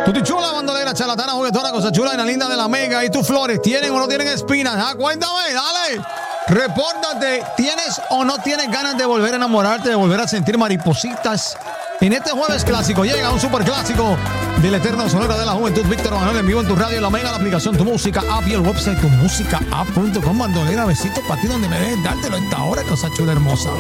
Tuti chula, bandolera, charlatana, juguetona, cosa chula y la linda de la mega. ¿Y tus flores tienen o no tienen espinas? Ah, cuéntame, dale. Repórtate, ¿tienes o no tienes ganas de volver a enamorarte, de volver a sentir maripositas? En este jueves clásico llega un super clásico del eterno sonero de la juventud, Víctor Manuel, en vivo en tu radio, en la mega, la aplicación Tu Música App y el website tumusicaapp.com. Bandolera, besito para ti donde me dejes dártelo a esta hora, cosa chula hermosa.